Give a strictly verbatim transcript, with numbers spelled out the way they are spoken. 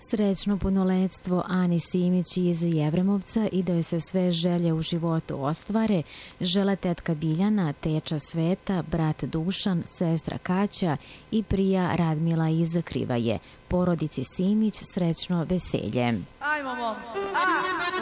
Srećno punoletstvo Ani Simić iz Jevremovca i da joj se sve želje u životu ostvare, žele tetka Biljana, teča Sveta, brat Dušan, sestra Kaća i prija Radmila iz Krivaje. Porodici Simić srećno veselje. Ajmo, momci!